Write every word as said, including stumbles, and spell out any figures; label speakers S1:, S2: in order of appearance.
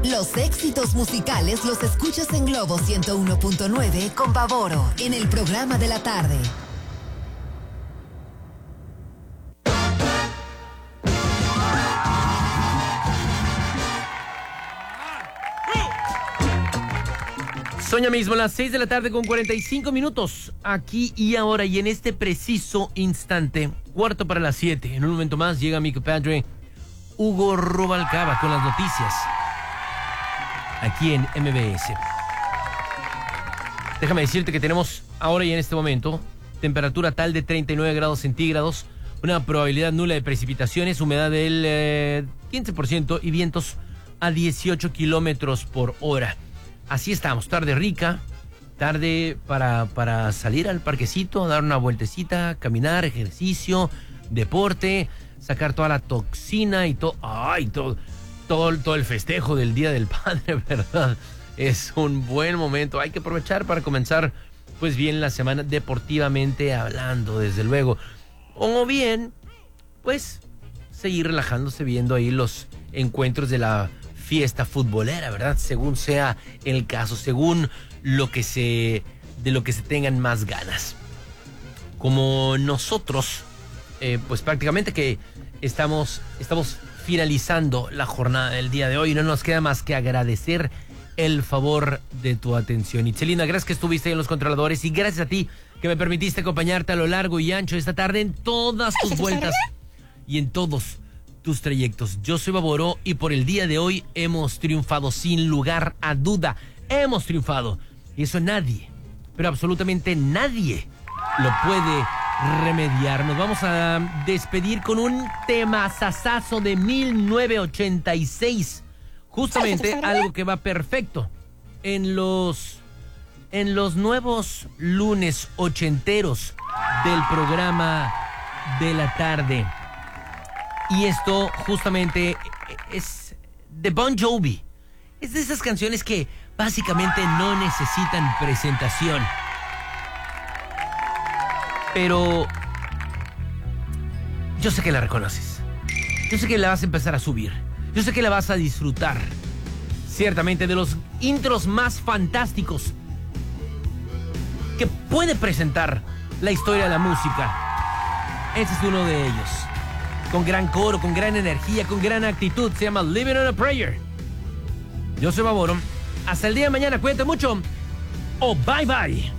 S1: Los éxitos musicales los escuchas en Globo ciento uno punto nueve con Pavoro en el programa de la tarde.
S2: Son ya mismo las seis de la tarde con cuarenta y cinco minutos, aquí y ahora y en este preciso instante, cuarto para las siete. En un momento más llega mi compadre Hugo Rubalcaba con las noticias, aquí en M B S. Déjame decirte que tenemos ahora y en este momento temperatura tal de treinta y nueve grados centígrados, una probabilidad nula de precipitaciones, humedad del eh, quince por ciento y vientos a dieciocho kilómetros por hora. Así estamos, tarde rica, tarde para, para salir al parquecito, dar una vueltecita, caminar, ejercicio, deporte, sacar toda la toxina y todo, ay, todo, todo, todo el festejo del Día del Padre, ¿verdad? Es un buen momento, hay que aprovechar para comenzar pues bien la semana deportivamente hablando, desde luego. O bien, pues, seguir relajándose viendo ahí los encuentros de la fiesta futbolera, ¿verdad? Según sea el caso, según lo que se, de lo que se tengan más ganas. Como nosotros, eh, pues prácticamente que estamos, estamos finalizando la jornada del día de hoy, no nos queda más que agradecer el favor de tu atención. Itzelina, gracias que estuviste ahí en los controladores y gracias a ti que me permitiste acompañarte a lo largo y ancho de esta tarde en todas tus vueltas y en todos tus trayectos. Yo soy Baboró y por el día de hoy hemos triunfado sin lugar a duda. Hemos triunfado. Y eso nadie, pero absolutamente nadie lo puede remediar. Nos vamos a despedir con un tema sasazo de mil novecientos ochenta y seis. Justamente algo que va perfecto en los, en los nuevos lunes ochenteros del programa de la tarde. Y esto justamente es de Bon Jovi. Es de esas canciones que básicamente no necesitan presentación. Pero yo sé que la reconoces. Yo sé que la vas a empezar a subir. Yo sé que la vas a disfrutar. Ciertamente de los intros más fantásticos que puede presentar la historia de la música. Ese es uno de ellos. Con gran coro, con gran energía, con gran actitud. Se llama Living on a Prayer. Yo soy Baboró. Hasta el día de mañana. Cuídate mucho. Oh, bye bye.